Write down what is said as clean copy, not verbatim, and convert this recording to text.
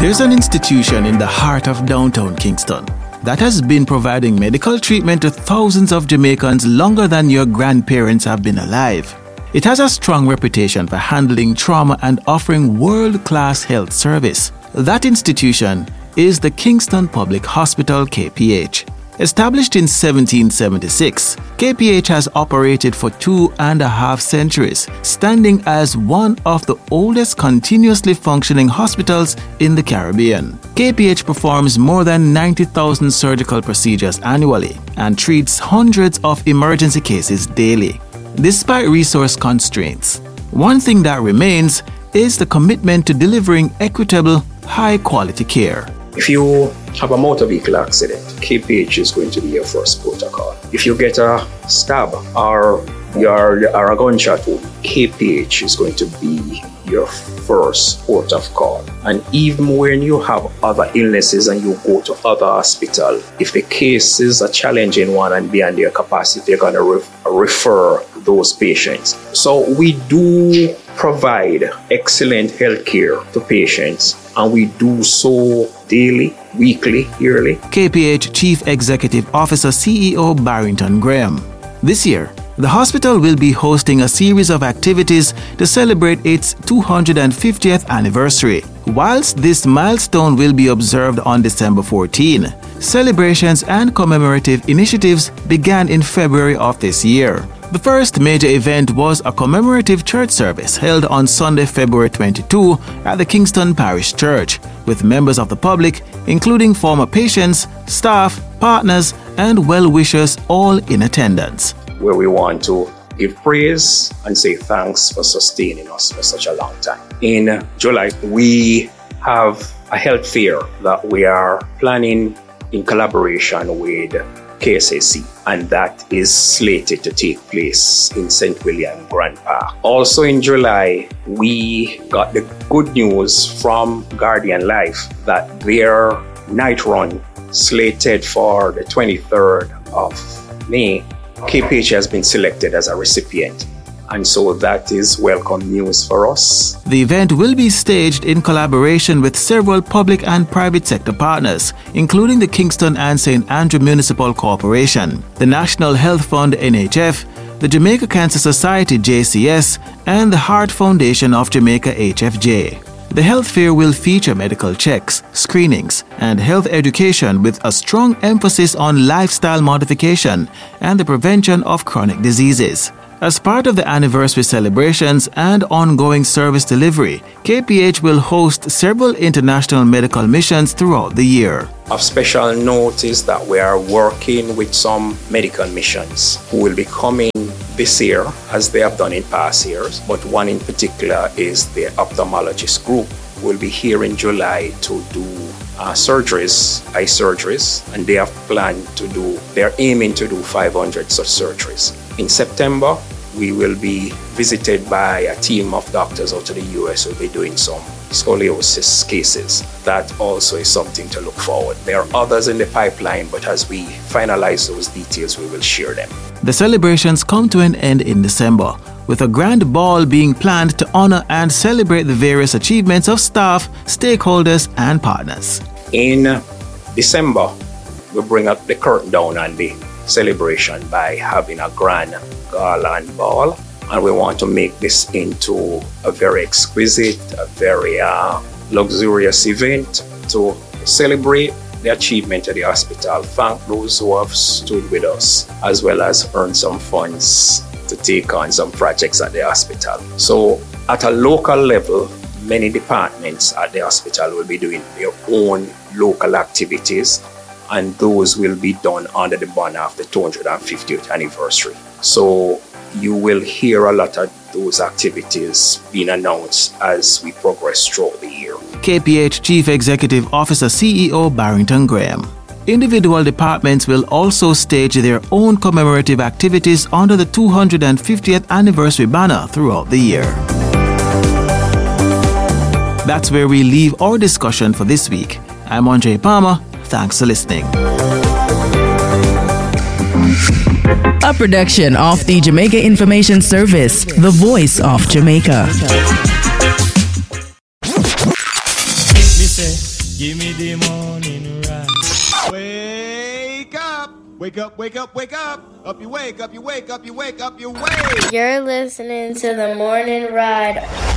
There's an institution in the heart of downtown Kingston that has been providing medical treatment to thousands of Jamaicans longer than your grandparents have been alive. It has a strong reputation for handling trauma and offering world-class health service. That institution is the Kingston Public Hospital, KPH. Established in 1776, KPH has operated for 2.5 centuries, standing as one of the oldest continuously functioning hospitals in the Caribbean. KPH performs more than 90,000 surgical procedures annually and treats hundreds of emergency cases daily. Despite resource constraints, one thing that remains is the commitment to delivering equitable, high-quality care. If you have a motor vehicle accident, KPH is going to be your first protocol. If you get a stab or a gunshot wound, KPH is going to be your first port of call. And even when you have other illnesses and you go to other hospital, if the case is a challenging one and beyond their capacity, they're going to refer those patients. So we do provide excellent health care to patients, and we do so daily, weekly, yearly. KPH Chief Executive Officer CEO Barrington Graham. This year, the hospital will be hosting a series of activities to celebrate its 250th anniversary. Whilst this milestone will be observed on December 14, celebrations and commemorative initiatives began in February of this year. The first major event was a commemorative church service held on Sunday, February 22 at the Kingston Parish Church, with members of the public, including former patients, staff, partners, and well-wishers all in attendance. Where we want to give praise and say thanks for sustaining us for such a long time. In July, we have a health fair that we are planning in collaboration with KSAC, and that is slated to take place in St. William Grand Park. Also in July, we got the good news from Guardian Life that their night run, slated for the 23rd of May, KPH has been selected as a recipient. And so that is welcome news for us. The event will be staged in collaboration with several public and private sector partners, including the Kingston and St. Andrew Municipal Corporation, the National Health Fund NHF, the Jamaica Cancer Society JCS, and the Heart Foundation of Jamaica HFJ. The health fair will feature medical checks, screenings, and health education with a strong emphasis on lifestyle modification and the prevention of chronic diseases. As part of the anniversary celebrations and ongoing service delivery, KPH will host several international medical missions throughout the year. Of special note is that we are working with some medical missions who will be coming this year, as they have done in past years, but one in particular is the ophthalmologist group who will be here in July to do surgeries, eye surgeries, and they have planned to do, they're aiming to do 500 such surgeries. In September, we will be visited by a team of doctors out of the US who will be doing some scoliosis cases. That also is something to look forward. There are others in the pipeline, but as we finalize those details, we will share them. The celebrations come to an end in December, with a grand ball being planned to honor and celebrate the various achievements of staff, stakeholders, and partners. In December, we bring up the curtain down on the celebration by having a grand gala and ball, and we want to make this into a very exquisite, a very luxurious event to celebrate the achievement of the hospital, thank those who have stood with us, as well as earn some funds to take on some projects at the hospital. So at a local level, many departments at the hospital will be doing their own local activities, and those will be done under the banner of the 250th anniversary. So you will hear a lot of those activities being announced as we progress throughout the year. KPH Chief Executive Officer CEO Barrington Graham. Individual departments will also stage their own commemorative activities under the 250th anniversary banner throughout the year. That's where we leave our discussion for this week. I'm Andre Palmer. Thanks for listening. A production of the Jamaica Information Service, the voice of Jamaica. Give me the morning ride. Wake up! Wake up, wake up, wake up! Up you wake, up you wake, up you wake, up you wake! You're listening to the Morning Ride